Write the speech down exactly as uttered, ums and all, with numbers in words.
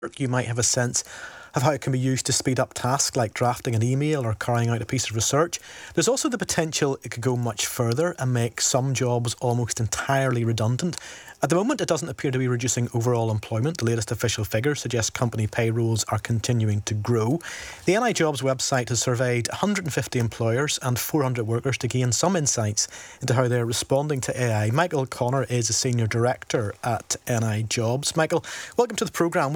You might have a sense of how it can be used to speed up tasks like drafting an email or carrying out a piece of research. There's also the potential it could go much further and make some jobs almost entirely redundant. At the moment, it doesn't appear to be reducing overall employment. The latest official figures suggest company payrolls are continuing to grow. The N I Jobs website has surveyed one hundred fifty employers and four hundred workers to gain some insights into how they're responding to A I. Michael Connor is a Senior Director at N I Jobs. Michael, welcome to the programme.